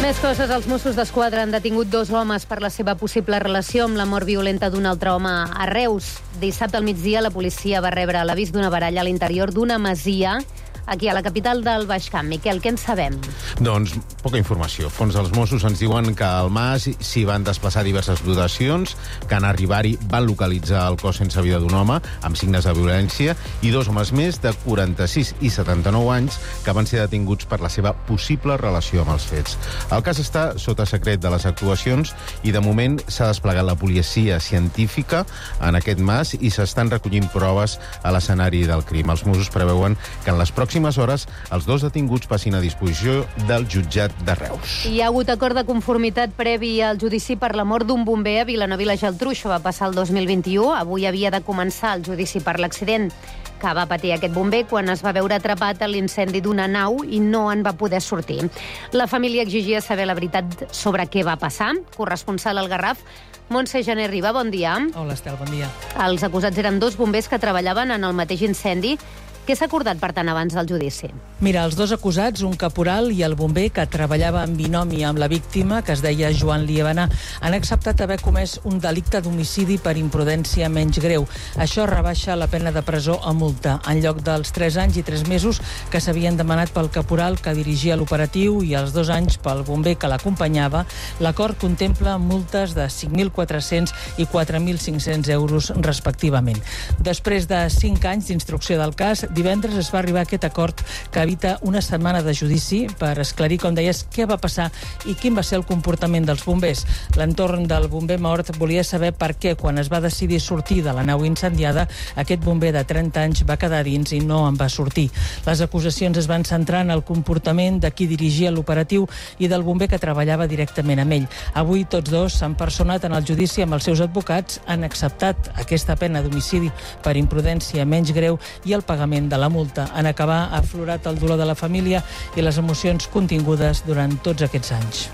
Més coses. Els Mossos d'Esquadra han detingut 2 homes per la seva possible relació amb la mort violenta d'un altre home a Reus. Dissabte al migdia la policia va rebre l'avís d'una baralla a l'interior d'una masia aquí a la capital del Baix Camp. Miquel, què en sabem? Doncs poca informació. Fons dels Mossos ens diuen que al Mas s'hi van desplaçar diverses dotacions, que en arribar-hi van localitzar el cos sense vida d'un home amb signes de violència i 2 homes més de 46 i 79 anys que van ser detinguts per la seva possible relació amb els fets. El cas està sota secret de les actuacions i de moment s'ha desplegat la policia científica en aquest mas i s'estan recollint proves a l'escenari del crim. Els Mossos preveuen que en les pròximes hores els 2 detinguts passin a disposició del jutjat de Reus. Hi ha hagut acord de conformitat previ al judici per la mort d'un bomber a Vilanova i la Geltrú. Això va passar el 2021. Avui havia de començar el judici per l'accident que va patir aquest bomber quan es va veure atrapat a l'incendi d'una nau i no en va poder sortir. La família exigia saber la veritat sobre què va passar. Corresponsal al Garraf, Montse Janer Riba, bon dia. Hola, Estel, bon dia. Els acusats eren 2 bombers que treballaven en el mateix incendi. Què s'ha acordat, per tant, abans del judici? Mira, els 2 acusats, un caporal i el bomber que treballava en binomi amb la víctima, que es deia Joan Liebana, han acceptat haver comès un delicte d'homicidi per imprudència menys greu. Això rebaixa la pena de presó a multa, en lloc dels 3 anys i 3 mesos que s'havien demanat pel caporal que dirigia l'operatiu i els 2 anys pel bomber que l'acompanyava. L'acord contempla multes de 5.400 i 4.500 euros respectivament. Després de 5 anys d'instrucció del cas, divendres es va arribar a aquest acord que evita una setmana de judici per esclarir, com deies, què va passar i quin va ser el comportament dels bombers. L'entorn del bomber mort volia saber per què, quan es va decidir sortir de la nau incendiada, aquest bomber de 30 anys va quedar dins i no en va sortir. Les acusacions es van centrar en el comportament de qui dirigia l'operatiu i del bomber que treballava directament amb ell. Avui tots 2 s'han personat en el judici amb els seus advocats, han acceptat aquesta pena d'homicidi per imprudència menys greu i el pagament de la multa. En acabar, ha aflorat el dolor de la família i les emocions contingudes durant tots aquests anys.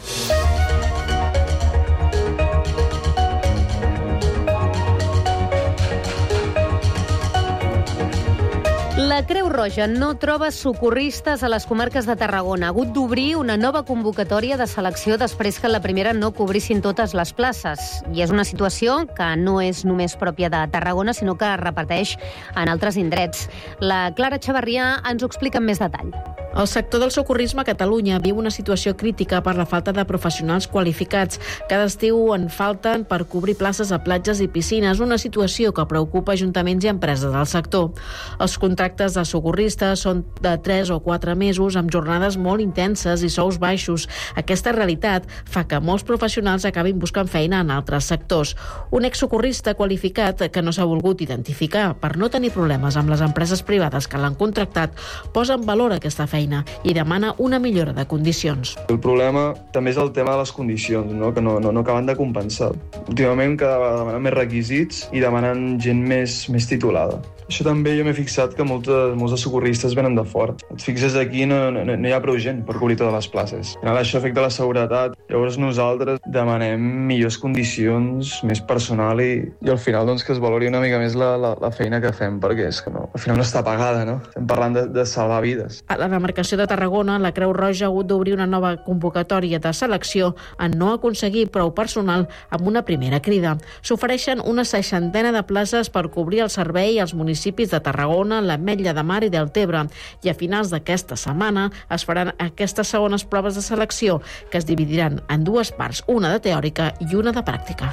La Creu Roja no troba socorristes a les comarques de Tarragona. Ha hagut d'obrir una nova convocatòria de selecció després que la primera no cobrissin totes les places. I és una situació que no és només pròpia de Tarragona, sinó que es repeteix en altres indrets. La Clara Xavarrià ens ho explica amb més detall. El sector del socorrisme a Catalunya viu una situació crítica per la falta de professionals qualificats. Cada estiu en falten per cobrir places a platges i piscines, una situació que preocupa ajuntaments i empreses del sector. Els contractes de socorristes són de 3 o 4 mesos amb jornades molt intenses i sous baixos. Aquesta realitat fa que molts professionals acabin buscant feina en altres sectors. Un exsocorrista qualificat que no s'ha volgut identificar per no tenir problemes amb les empreses privades que l'han contractat posa en valor aquesta feina i demana una millora de condicions. El problema també és el tema de les condicions, no? Que no acaben de compensar. Últimament cada vegada demanen més requisits i demanen gent més titulada. Això també jo m'he fixat que molts dels socorristes venen de fora. Et fixes aquí, no hi ha prou gent per cobrir totes les places. Al final això afecta la seguretat. Llavors nosaltres demanem millors condicions, més personal i al final doncs, que es valori una mica més la feina que fem, perquè és que no, al final no està pagada, no? Estem parlant de salvar vides. A la demarcació de Tarragona, la Creu Roja ha hagut d'obrir una nova convocatòria de selecció en no aconseguir prou personal amb una primera crida. S'ofereixen una 60ena de places per cobrir el servei als municipis de Tarragona, l'Ametlla de Mar i Deltebre. I a finals d'aquesta setmana es faran aquestes segones proves de selecció, que es dividiran en 2 parts, una de teòrica i una de pràctica.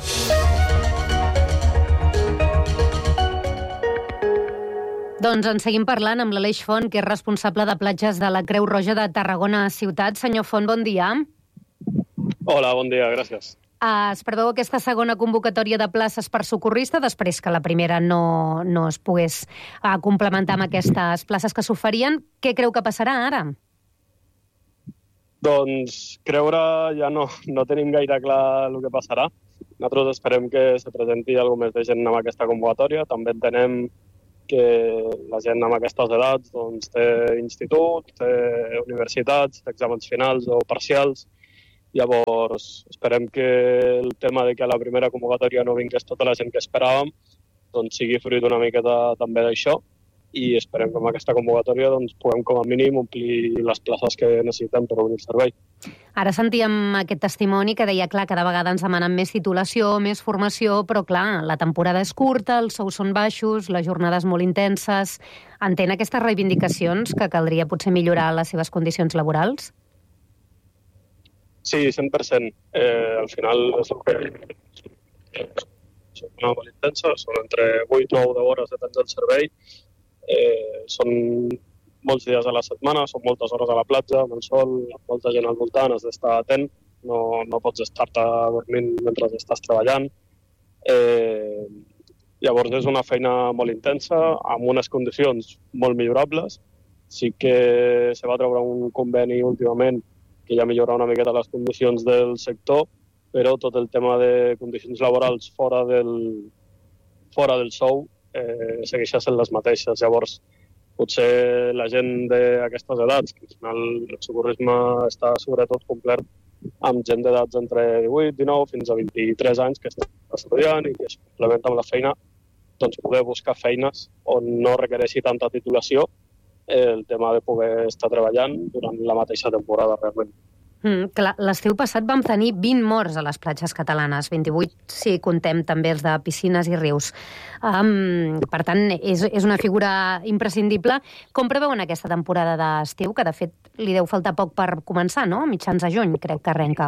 Doncs en seguim parlant amb l'Aleix Font, que és responsable de platges de la Creu Roja de Tarragona Ciutat. Senyor Font, bon dia. Hola, bon dia, gràcies. Es preveu aquesta segona convocatòria de places per socorrista després que la primera no es pogués complementar amb aquestes places que s'oferien. Què creu que passarà ara? Doncs creure ja no tenim gaire clar el que passarà. Nosaltres esperem que se presenti alguna més de gent amb aquesta convocatòria. També entenem que la gent amb aquestes edats doncs, té institut, té universitats, té exàmens finals o parcials. Llavors, esperem que el tema de que a la primera convocatòria no vingués tota la gent que esperàvem doncs sigui fruit una miqueta també d'això i esperem que amb aquesta convocatòria puguem com a mínim omplir les places que necessitem per obrir el servei. Ara sentíem aquest testimoni que deia, clar, cada vegada ens demanen més titulació, més formació, però clar, la temporada és curta, els sous són baixos, les jornades molt intenses. Entén aquestes reivindicacions que caldria potser millorar les seves condicions laborals? Sí, 100%. Al final és el que... Són molt intenses, són entre 8 i 9 hores, depèn del servei. Són molts dies a la setmana, són moltes hores a la platja, amb el sol, molta gent al voltant, has d'estar atent, no pots estar-te dormint mentre estàs treballant. Llavors és una feina molt intensa, amb unes condicions molt millorables. Sí que se va treure un conveni últimament que ja millora una miqueta les condicions del sector, però tot el tema de condicions laborals fora del sou segueix sent les mateixes. Llavors, potser la gent d'aquestes edats, que al final el socorrisme està sobretot complert amb gent d'edats entre 18, 19 fins a 23 anys que està estudiant i que es complementa amb la feina, doncs poder buscar feines on no requereixi tanta titulació el tema de poder estar treballant durant la mateixa temporada realment. L'estiu passat vam tenir 20 morts a les platges catalanes, 28 si contem també els de piscines i rius. Per tant, és una figura imprescindible. Com preveuen aquesta temporada d'estiu, que de fet li deu faltar poc per començar, no? Mitjans de juny, crec que arrenca.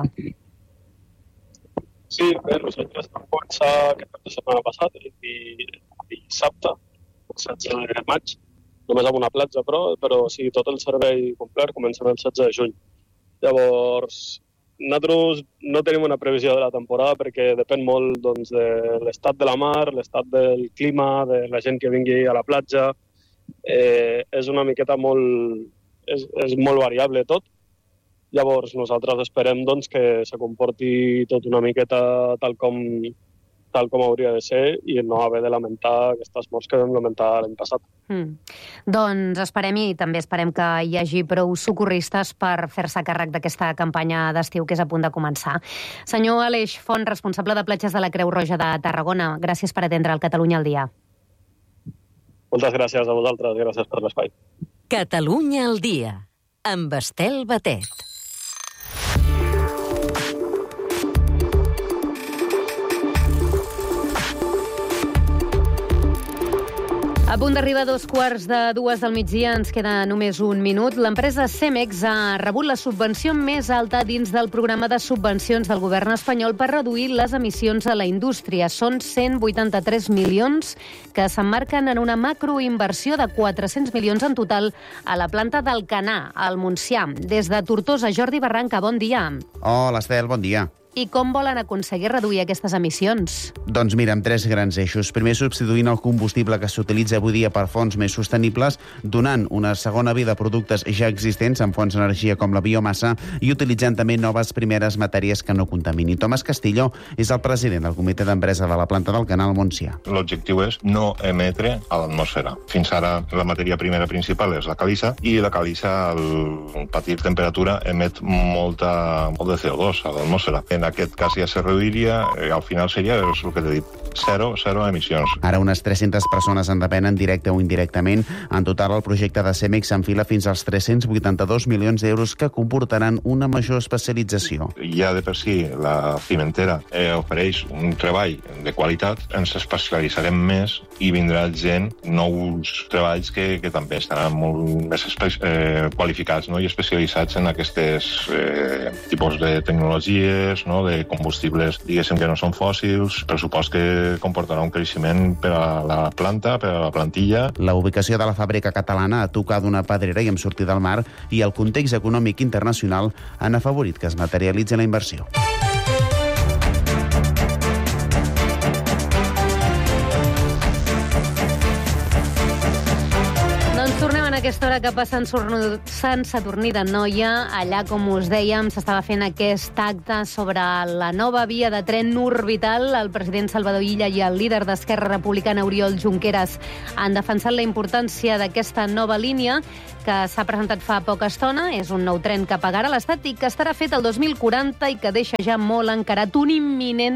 Sí, bé, nosaltres vam començar aquest cap de setmana passat, i dissabte, el 16 de maig, només amb una platja, però sí, tot el servei complet comencem el 16 de juny. Llavors, nosaltres no tenim una previsió de la temporada perquè depèn molt de l'estat de la mar, l'estat del clima, de la gent que vingui a la platja. És una miqueta és molt variable tot. Llavors, nosaltres esperem que se comporti tot una miqueta tal com hauria de ser i no haver de lamentar aquestes morts que vam lamentar l'any passat. Doncs esperem i també esperem que hi hagi prou socorristes per fer-se càrrec d'aquesta campanya d'estiu que és a punt de començar. Senyor Aleix Font, responsable de platges de la Creu Roja de Tarragona, gràcies per atendre el Catalunya al dia. Moltes gràcies a vosaltres, gràcies per l'espai. Catalunya al dia, amb Estel Batet. A punt d'arribar a 2:45 del migdia, ens queda només un minut. L'empresa Cemex ha rebut la subvenció més alta dins del programa de subvencions del govern espanyol per reduir les emissions a la indústria. Són 183 milions que s'emmarquen en una macroinversió de 400 milions en total a la planta d'Alcanar, al Montsià. Des de Tortosa, Jordi Barranca, bon dia. Hola, Estel, bon dia. I com volen aconseguir reduir aquestes emissions? Doncs mira, amb 3 grans eixos. Primer, substituint el combustible que s'utilitza avui dia per fonts més sostenibles, donant una segona vida a productes ja existents amb fonts d'energia com la biomassa i utilitzant també noves primeres matèries que no contaminin. Tomàs Castillo és el president del comitè d'empresa de la planta d'Alcanar al Montsià. L'objectiu és no emetre a l'atmosfera. Fins ara la matèria primera principal és la calissa i la calissa a patir temperatura emet molt de CO2 a l'atmosfera. En aquest cas ja se reduiria, al final seria el que t'he dit, zero emissions. Ara unes 300 persones en depenen directe o indirectament. En total, el projecte de Cemex s'enfila fins als 382 milions d'euros que comportaran una major especialització. Ja de per si la cimentera ofereix un treball de qualitat, ens especialitzarem més i vindrà gent, nous treballs que també estaran molt més qualificats, no? I especialitzats en aquests tipus de tecnologies, no? De combustibles, diguéssim, que no són fòssils, pressupost que comportarà un creixement per a la planta, per a la plantilla. La ubicació de la fàbrica catalana a tocar d'una pedrera i amb sortida al mar i el context econòmic internacional han afavorit que es materialitzi la inversió. Aquesta hora cap a Sant Sadurní d'Anoia, allà, com us dèiem, s'estava fent aquest acte sobre la nova via de tren orbital. El president Salvador Illa i el líder d'Esquerra Republicana, Oriol Junqueras, han defensat la importància d'aquesta nova línia que s'ha presentat fa poca estona. És un nou tren que pagarà l'Estat i que estarà fet el 2040 i que deixa ja molt encarat un imminent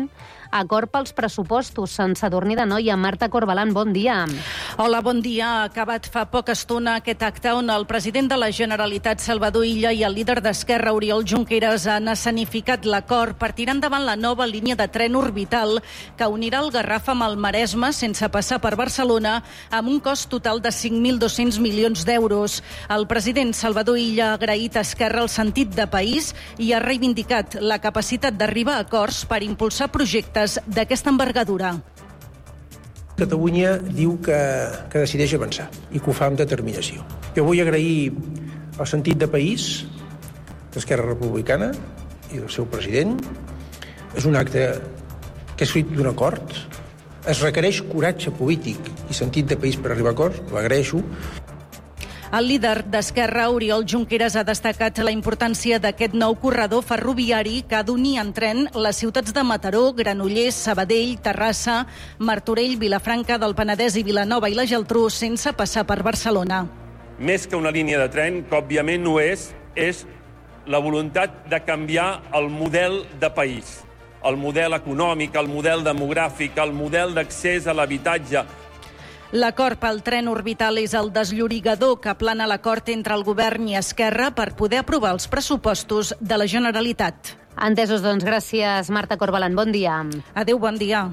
acord pels pressupostos. Sant Sadurní d'Anoia. Marta Corbalan, bon dia. Hola, bon dia. Ha acabat fa poca estona aquest acte on el president de la Generalitat, Salvador Illa, i el líder d'Esquerra, Oriol Junqueras, han escenificat l'acord per tirar endavant la nova línia de tren orbital que unirà el Garraf amb el Maresme sense passar per Barcelona, amb un cost total de 5.200 milions d'euros. El president Salvador Illa ha agraït a Esquerra el sentit de país i ha reivindicat la capacitat d'arribar a acords per impulsar projectes d'aquesta envergadura. Catalunya diu que decideix avançar i que ho fa amb determinació. Jo vull agrair el sentit de país d'Esquerra Republicana i del seu president. És un acte que és fruit d'un acord. Es requereix coratge polític i sentit de país per arribar a acords, l'agraeixo. El líder d'Esquerra, Oriol Junqueras, ha destacat la importància d'aquest nou corredor ferroviari que ha d'unir en tren les ciutats de Mataró, Granollers, Sabadell, Terrassa, Martorell, Vilafranca del Penedès i Vilanova i la Geltrú sense passar per Barcelona. Més que una línia de tren, que òbviament no és la voluntat de canviar el model de país, el model econòmic, el model demogràfic, el model d'accés a l'habitatge. L'acord pel tren orbital és el desllorigador que plana l'acord entre el govern i Esquerra per poder aprovar els pressupostos de la Generalitat. Entesos, doncs, gràcies, Marta Corbalan. Bon dia. Adéu, bon dia.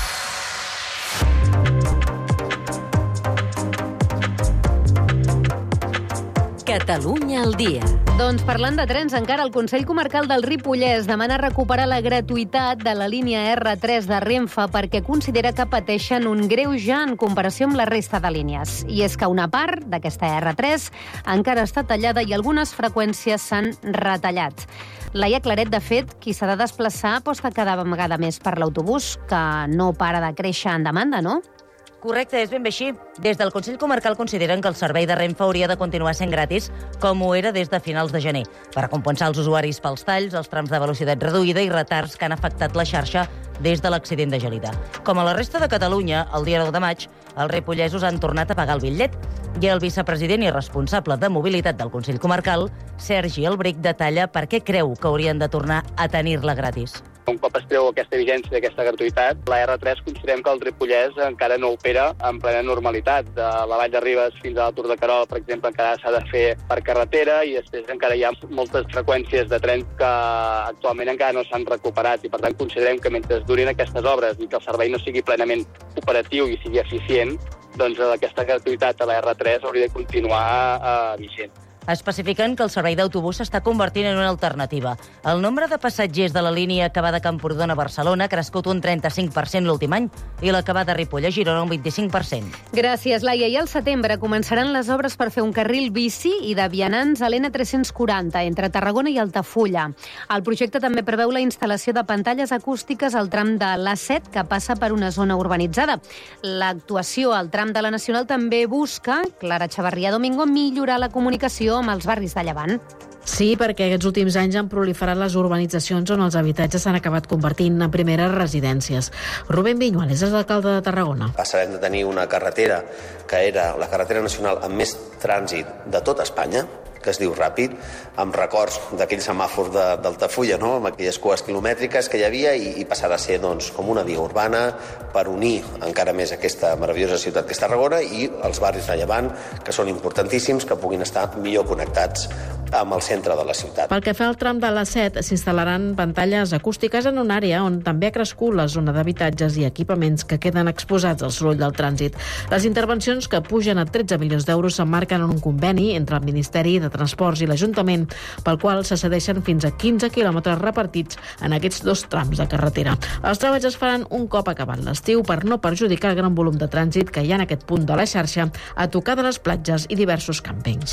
Catalunya al dia. Doncs parlant de trens, encara el Consell Comarcal del Ripollès demana recuperar la gratuïtat de la línia R3 de Renfe perquè considera que pateixen un greuge en comparació amb la resta de línies. I és que una part d'aquesta R3 encara està tallada i algunes freqüències s'han retallat. Laia Claret, de fet, qui s'ha de desplaçar aposta cada vegada més per l'autobús, que no para de créixer en demanda, no? Correcte, és ben bé així. Des del Consell Comarcal consideren que el servei de Renfe hauria de continuar sent gratis, com ho era des de finals de gener, per compensar els usuaris pels talls, els trams de velocitat reduïda i retards que han afectat la xarxa des de l'accident de Gelida. Com a la resta de Catalunya, el dia 9 de maig, els ripollesos han tornat a pagar el bitllet i el vicepresident i responsable de mobilitat del Consell Comarcal, Sergi Albric, detalla per què creu que haurien de tornar a tenir-la gratis. Un cop es treu aquesta vigència d'aquesta gratuïtat, la R3 considerem que el Ripollès encara no opera en plena normalitat. De la Vall de Ribes fins a la Tour de Querol, per exemple, encara s'ha de fer per carretera i després encara hi ha moltes freqüències de tren que actualment encara no s'han recuperat i per tant considerem que mentre durin aquestes obres i que el servei no sigui plenament operatiu i sigui eficient, doncs aquesta gratuïtat a la R3 hauria de continuar vigent. Especifiquen que el servei d'autobús s'està convertint en una alternativa. El nombre de passatgers de la línia que va de Camprodon a Barcelona ha crescut un 35% l'últim any i la que va de Ripoll a Girona un 25%. Gràcies, Laia. I al setembre començaran les obres per fer un carril bici i de vianants a l'N340 entre Tarragona i Altafulla. El projecte també preveu la instal·lació de pantalles acústiques al tram de l'A7 que passa per una zona urbanitzada. L'actuació al tram de la Nacional també busca, Clara Chavarria Domingo, millorar la comunicació amb els barris de Llevant. Sí, perquè aquests últims anys han proliferat les urbanitzacions on els habitatges s'han acabat convertint en primeres residències. Rubén Viñuales és l'alcalde de Tarragona. Passarem de tenir una carretera que era la carretera nacional amb més trànsit de tot Espanya, que es diu Ràpid, amb records d'aquell semàfor d'Altafulla, no? Amb aquelles cues quilomètriques que hi havia i passarà a ser doncs, com una via urbana per unir encara més aquesta meravellosa ciutat que és Tarragona i els barris de Llevant, que són importantíssims, que puguin estar millor connectats amb el centre de la ciutat. Pel que fa al tram de l'A7, s'instal·laran pantalles acústiques en una àrea on també ha crescut la zona d'habitatges i equipaments que queden exposats al soroll del trànsit. Les intervencions, que pugen a 13 milions d'euros, s'emmarquen en un conveni entre el Ministeri de Transports i l'Ajuntament, pel qual se cedeixen fins a 15 quilòmetres repartits en aquests dos trams de carretera. Els treballs es faran un cop acabat l'estiu per no perjudicar el gran volum de trànsit que hi ha en aquest punt de la xarxa, a tocar de les platges i diversos càmpings.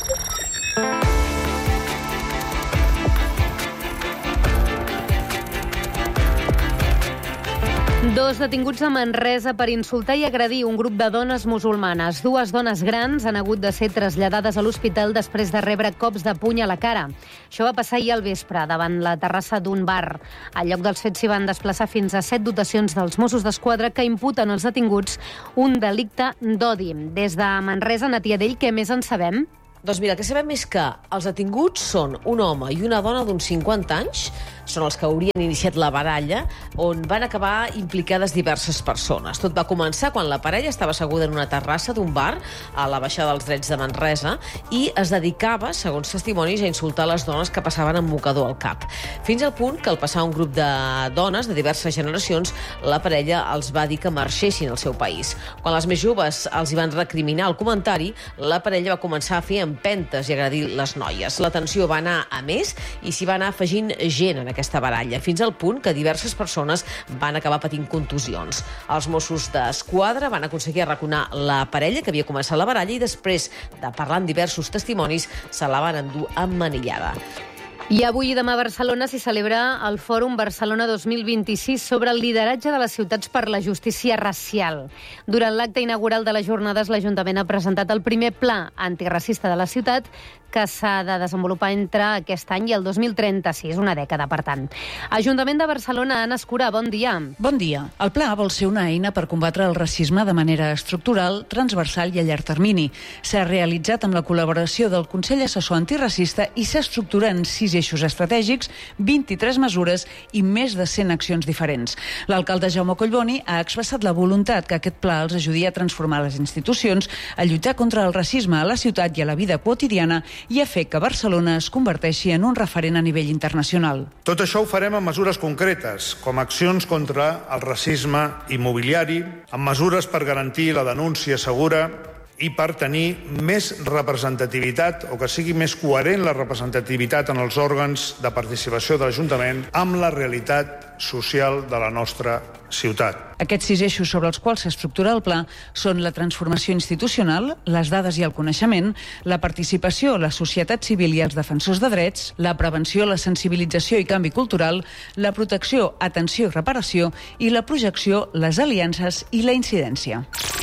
Dos detinguts a Manresa per insultar i agredir un grup de dones musulmanes. Dues dones grans han hagut de ser traslladades a l'hospital després de rebre cops de puny a la cara. Això va passar ahir al vespre, davant la terrassa d'un bar. Al lloc dels fets s'hi van desplaçar fins a 7 dotacions dels Mossos d'Esquadra que imputen als detinguts un delicte d'odi. Des de Manresa, Natia Dell, què més en sabem? Doncs mira, el que sabem és que els detinguts són un home i una dona d'uns 50 anys són els que haurien iniciat la baralla, on van acabar implicades diverses persones. Tot va començar quan la parella estava asseguda en una terrassa d'un bar a la baixada dels Drets de Manresa i es dedicava, segons testimonis, a insultar les dones que passaven amb mocador al cap. Fins al punt que al passar un grup de dones de diverses generacions, la parella els va dir que marxessin al seu país. Quan les més joves els hi van recriminar el comentari, la parella va començar a fer empentes i agredir les noies. La tensió va anar a més i s'hi va anar afegint gent en aquesta baralla, fins al punt que diverses persones van acabar patint contusions. Els Mossos d'Esquadra van aconseguir arraconar la parella que havia començat la baralla i després de parlar amb diversos testimonis se la van endur emmanillada. I avui i demà a Barcelona s'hi celebra el Fòrum Barcelona 2026 sobre el lideratge de les ciutats per la justícia racial. Durant l'acte inaugural de les jornades, l'Ajuntament ha presentat el primer pla antiracista de la ciutat que s'ha de desenvolupar entre aquest any i el 2036, una dècada, per tant. Ajuntament de Barcelona, Anna Escurà, bon dia. Bon dia. El pla vol ser una eina per combatre el racisme de manera estructural, transversal i a llarg termini. S'ha realitzat amb la col·laboració del Consell Assessor Antiracista i s'estructura en 6 eixos estratègics, 23 mesures i més de 100 accions diferents. L'alcalde Jaume Collboni ha expressat la voluntat que aquest pla els ajudi a transformar les institucions, a lluitar contra el racisme a la ciutat i a la vida quotidiana i a fer que Barcelona es converteixi en un referent a nivell internacional. Tot això ho farem amb mesures concretes, com accions contra el racisme immobiliari, amb mesures per garantir la denúncia segura i per tenir més representativitat o que sigui més coherent la representativitat en els òrgans de participació de l'Ajuntament amb la realitat social de la nostra ciutat. Aquests 6 eixos sobre els quals s'estructura el pla són la transformació institucional, les dades i el coneixement, la participació, la societat civil i els defensors de drets, la prevenció, la sensibilització i canvi cultural, la protecció, atenció i reparació i la projecció, les aliances i la incidència.